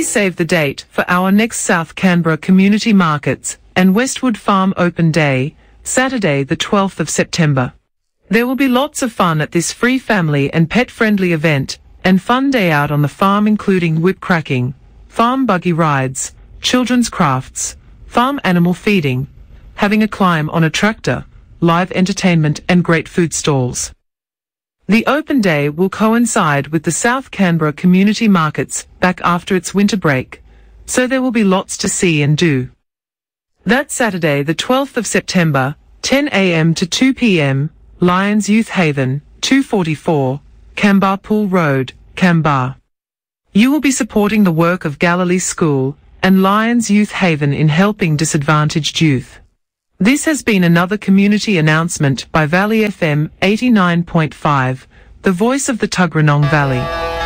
Please save the date for our next South Canberra Community Markets and Westwood Farm Open Day, Saturday the 12th of September. There will be lots of fun at this free family and pet-friendly event, and fun day out on the farm including whip cracking, farm buggy rides, children's crafts, farm animal feeding, having a climb on a tractor, live entertainment and great food stalls. The open day will coincide with the South Canberra Community Markets back after its winter break, so there will be lots to see and do. That's Saturday the 12th of September, 10 a.m. to 2 p.m, Lions Youth Haven, 244, Kambar Pool Road, Kambar. You will be supporting the work of Galilee School and Lions Youth Haven in helping disadvantaged youth. This has been another community announcement by Valley FM 89.5, the voice of the Tuggeranong Valley.